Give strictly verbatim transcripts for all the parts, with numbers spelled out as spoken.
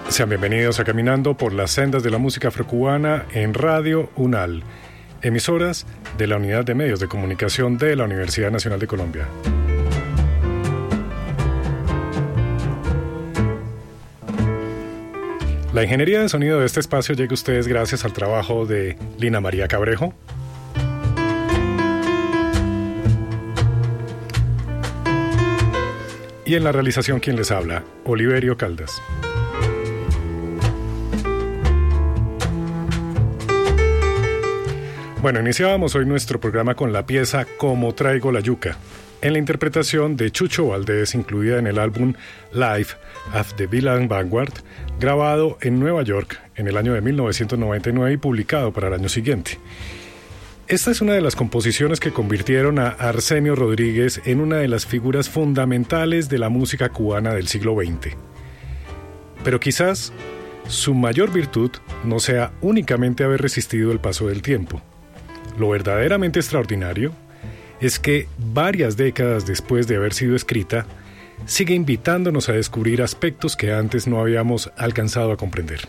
Sean bienvenidos a Caminando por las sendas de la música afrocubana en Radio UNAL, emisoras de la Unidad de Medios de Comunicación de la Universidad Nacional de Colombia. La ingeniería de sonido de este espacio llega a ustedes gracias al trabajo de Lina María Cabrejo, y en la realización quien les habla, Oliverio Caldas. Bueno, iniciábamos hoy nuestro programa con la pieza Como traigo la yuca, en la interpretación de Chucho Valdés, incluida en el álbum Live of the Villain Vanguard, grabado en Nueva York en el año de mil novecientos noventa y nueve y publicado para el año siguiente. Esta es una de las composiciones que convirtieron a Arsenio Rodríguez en una de las figuras fundamentales de la música cubana del siglo veinte. Pero quizás su mayor virtud no sea únicamente haber resistido el paso del tiempo. Lo verdaderamente extraordinario es que varias décadas después de haber sido escrita, sigue invitándonos a descubrir aspectos que antes no habíamos alcanzado a comprender.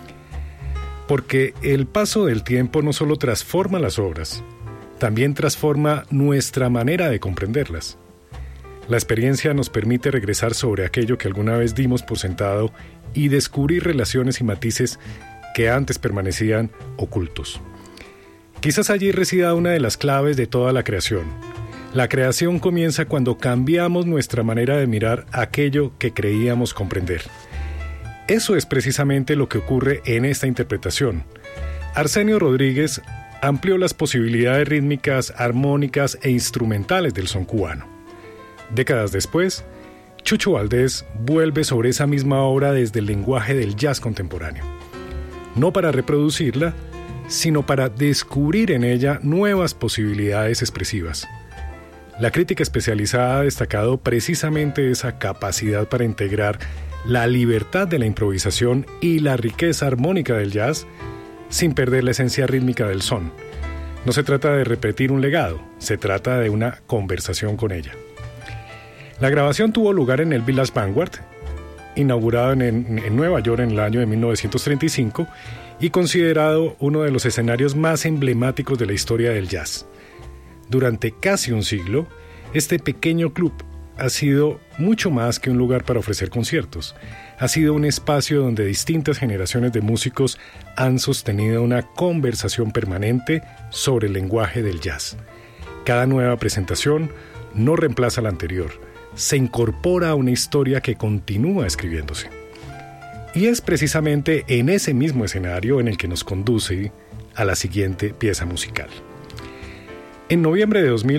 Porque el paso del tiempo no solo transforma las obras, también transforma nuestra manera de comprenderlas. La experiencia nos permite regresar sobre aquello que alguna vez dimos por sentado y descubrir relaciones y matices que antes permanecían ocultos. Quizás allí resida una de las claves de toda la creación. La creación comienza cuando cambiamos nuestra manera de mirar aquello que creíamos comprender. Eso es precisamente lo que ocurre en esta interpretación. Arsenio Rodríguez amplió las posibilidades rítmicas, armónicas e instrumentales del son cubano. Décadas después, Chucho Valdés vuelve sobre esa misma obra desde el lenguaje del jazz contemporáneo. No para reproducirla, sino para descubrir en ella nuevas posibilidades expresivas. La crítica especializada ha destacado precisamente esa capacidad para integrar la libertad de la improvisación y la riqueza armónica del jazz sin perder la esencia rítmica del son. No se trata de repetir un legado, se trata de una conversación con ella. La grabación tuvo lugar en el Village Vanguard, inaugurado en, en, en Nueva York en el año de mil novecientos treinta y cinco y considerado uno de los escenarios más emblemáticos de la historia del jazz. Durante casi un siglo, este pequeño club ha sido mucho más que un lugar para ofrecer conciertos. Ha sido un espacio donde distintas generaciones de músicos han sostenido una conversación permanente sobre el lenguaje del jazz. Cada nueva presentación no reemplaza la anterior, se incorpora a una historia que continúa escribiéndose. Y es precisamente en ese mismo escenario en el que nos conduce a la siguiente pieza musical. En noviembre de dos mil